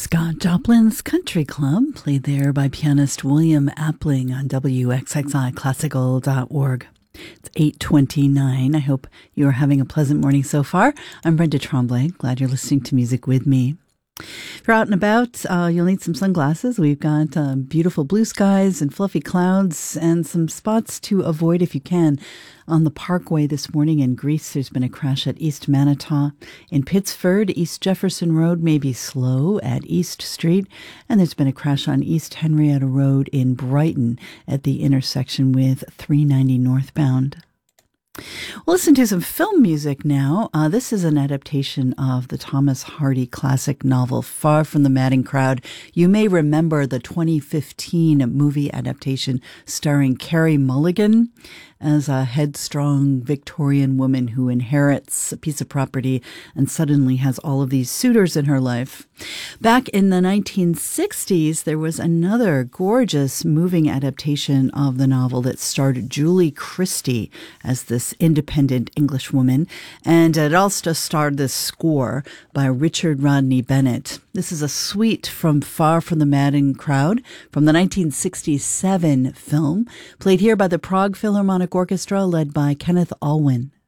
Scott Joplin's Country Club, played there by pianist William Appling on WXXIClassical.org. It's 8:29. I hope you're having a pleasant morning so far. I'm Brenda Tremblay. Glad you're listening to music with me. If you're out and about, you'll need some sunglasses. We've got beautiful blue skies and fluffy clouds and some spots to avoid if you can. On the Parkway this morning in Greece, there's been a crash at East Manitou. In Pittsford, East Jefferson Road may be slow at East Street. And there's been a crash on East Henrietta Road in Brighton at the intersection with 390 northbound. We'll listen to some film music now. This is an adaptation of the Thomas Hardy classic novel, Far from the Madding Crowd. You may remember the 2015 movie adaptation starring Carey Mulligan as a headstrong Victorian woman who inherits a piece of property and suddenly has all of these suitors in her life. Back in the 1960s, there was another gorgeous, moving adaptation of the novel that starred Julie Christie as this independent English woman, and it also starred this score by Richard Rodney Bennett. This is a suite from Far from the Madding Crowd from the 1967 film, played here by the Prague Philharmonic Orchestra led by Kenneth Alwyn.